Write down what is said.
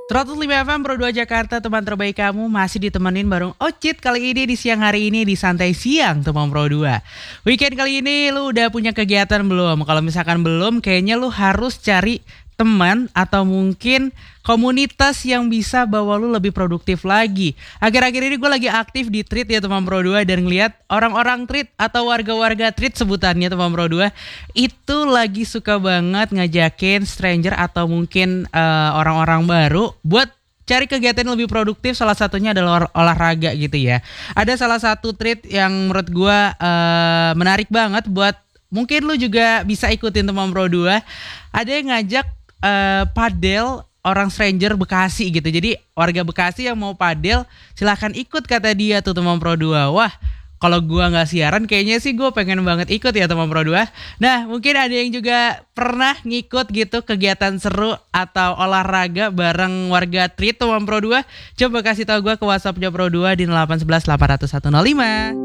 105 FM Pro 2 Jakarta, teman terbaik kamu masih ditemenin bareng Ocit kali ini di siang hari ini di Santai Siang teman Pro 2. Weekend kali ini lu udah punya kegiatan belum? Kalau misalkan belum, kayaknya lu harus cari teman atau mungkin komunitas yang bisa bawa lu lebih produktif lagi. Akhir-akhir ini gue lagi aktif di Treat ya teman Pro 2 dan ngeliat orang-orang Treat atau warga-warga Treat sebutannya teman Pro 2 itu lagi suka banget ngajakin stranger atau mungkin orang-orang baru buat cari kegiatan yang lebih produktif, salah satunya adalah olahraga gitu ya. Ada salah satu treat yang menurut gue menarik banget buat mungkin lu juga bisa ikutin teman Pro 2. Ada yang ngajak padel orang stranger Bekasi gitu. Jadi warga Bekasi yang mau padel silahkan ikut kata dia tuh teman Pro 2. Wah, kalau gua nggak siaran kayaknya sih gue pengen banget ikut ya teman Pro 2. Nah mungkin ada yang juga pernah ngikut gitu kegiatan seru atau olahraga bareng warga Treat teman Pro 2. Coba kasih tahu gue ke WhatsAppnya Pro 2 di 811 800 105.